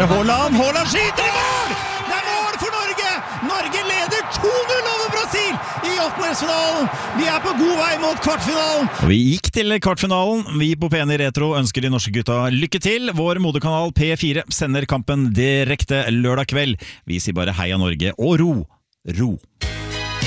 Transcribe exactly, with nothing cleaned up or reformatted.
det Haaland, Haaland skyter i mål! Det er mål for Norge! Norge leder to null over Brasil i åttendedelsfinalen. Vi er på god vei mot kvartfinalen. Og vi gikk til kvartfinalen. Vi på P N i Retro ønsker de norske gutta lykke til. Vår moderkanal P fire sender kampen direkte lørdag kveld. Vi sier bare heia Norge og ro, ro.